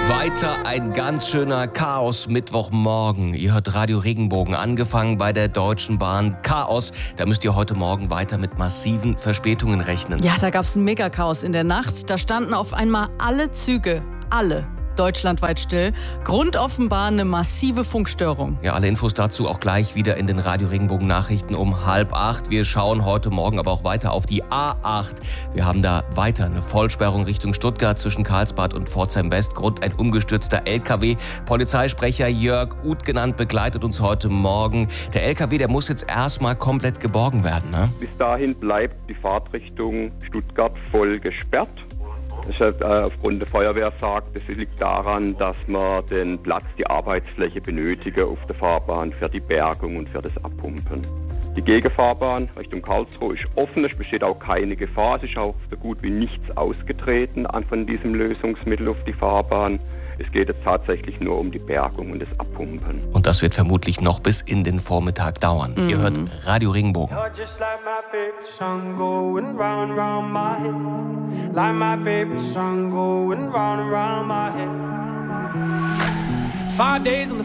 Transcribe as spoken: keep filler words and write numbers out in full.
Weiter ein ganz schöner Chaos-Mittwochmorgen. Ihr hört Radio Regenbogen, angefangen bei der Deutschen Bahn. Chaos, da müsst ihr heute Morgen weiter mit massiven Verspätungen rechnen. Ja, da gab's ein Megachaos in der Nacht. Da standen auf einmal alle Züge, alle, deutschlandweit still. Grund offenbar eine massive Funkstörung. Ja, alle Infos dazu auch gleich wieder in den Radio Regenbogen Nachrichten um halb acht. Wir schauen heute Morgen aber auch weiter auf die A acht. Wir haben da weiter eine Vollsperrung Richtung Stuttgart zwischen Karlsbad und Pforzheim West. Grund ein umgestürzter L K W. Polizeisprecher Jörg Uth genannt begleitet uns heute Morgen. Der L K W, der muss jetzt erstmal komplett geborgen werden, ne? Bis dahin bleibt die Fahrtrichtung Stuttgart voll gesperrt. Das ist, äh, aufgrund der Feuerwehr sagt, es liegt daran, dass man den Platz, die Arbeitsfläche benötigen auf der Fahrbahn für die Bergung und für das Abpumpen. Die Gegenfahrbahn Richtung Karlsruhe ist offen, es besteht auch keine Gefahr, es ist auch so gut wie nichts ausgetreten von diesem Lösungsmittel auf die Fahrbahn. Es geht jetzt tatsächlich nur um die Bergung und das Abpumpen. Und das wird vermutlich noch bis in den Vormittag dauern. Mhm. Ihr hört Radio Regenbogen. Five days on the